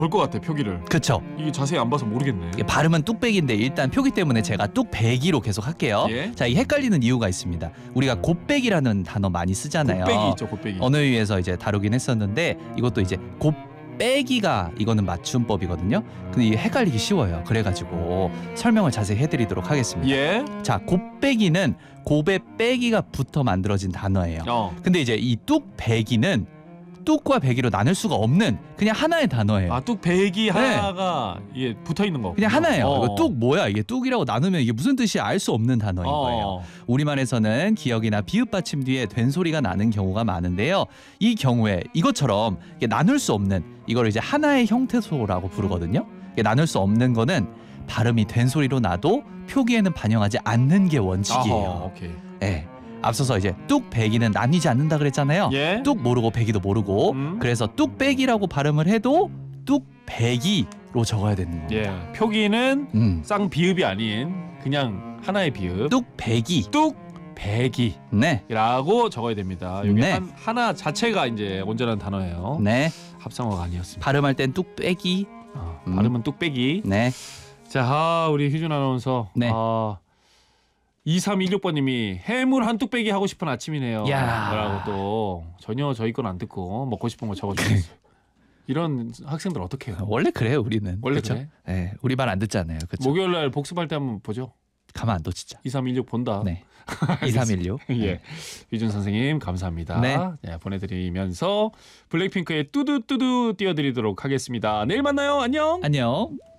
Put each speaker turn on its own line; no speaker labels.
볼 것 같아 표기를.
그쵸?
이게 자세히 안 봐서 모르겠네.
이게 발음은 뚝배기인데 일단 표기 때문에 제가 뚝배기로 계속 할게요.
예.
자, 이 헷갈리는 이유가 있습니다. 우리가 곱배기라는 단어 많이 쓰잖아요.
곱빼기 있죠, 곱빼기.
언어유희에서 이제 다루긴 했었는데 이것도 이제 곱빼기가 이거는 맞춤법이거든요. 근데 이게 헷갈리기 쉬워요. 그래가지고 설명을 자세히 해드리도록 하겠습니다.
예.
자, 곱빼기는 곱에 빼기가 붙어 만들어진 단어예요. 근데 이제 이 뚝배기는 뚝과 배기로 나눌 수가 없는 그냥 하나의 단어예요.
아, 뚝배기 하나가 이게 붙어 있는 거.
그냥 하나예요. 이거 뚝 뭐야? 이게 뚝이라고 나누면 이게 무슨 뜻이 알 수 없는 단어인 거예요. 우리말에서는 기역이나 비읍 받침 뒤에 된 소리가 나는 경우가 많은데요. 이 경우에 이것처럼 이게 나눌 수 없는 이걸 이제 하나의 형태소라고 부르거든요. 이게 나눌 수 없는 거는 발음이 된 소리로 나도 표기에는 반영하지 않는 게 원칙이에요.
오케이.
네. 앞서서 이제 뚝배기는 나뉘지 않는다 그랬잖아요.
예.
뚝 모르고 배기도 모르고 그래서 뚝배기라고 발음을 해도 뚝배기로 적어야 되는 겁니다.
예. 표기는 쌍비읍이 아닌 그냥 하나의 비읍.
뚝배기.
뚝배기.
네.
라고 적어야 됩니다. 여기
네.
하나 자체가 이제 온전한 단어예요.
네.
합성어가 아니었습니다.
발음할 땐 뚝배기.
발음은 뚝배기.
네.
자, 우리 휴준 아나운서.
네.
2316번님이 해물 한 뚝배기 하고 싶은 아침이네요.
야.
라고 또 전혀 저희 건 안 듣고 먹고 싶은 거 적어주셨어요. 이런 학생들 어떻게 해요?
원래 그래요 우리는.
원래
그쵸?
그래?
네. 우리 말 안 듣잖아요. 그렇죠.
목요일 날 복습할 때 한번 보죠.
가만 안 둬 진짜.
2316 본다.
네. 2316.
예. 유준 선생님 감사합니다.
네.
네, 보내드리면서 블랙핑크의 뚜두뚜두 띄워드리도록 하겠습니다. 내일 만나요. 안녕.
안녕.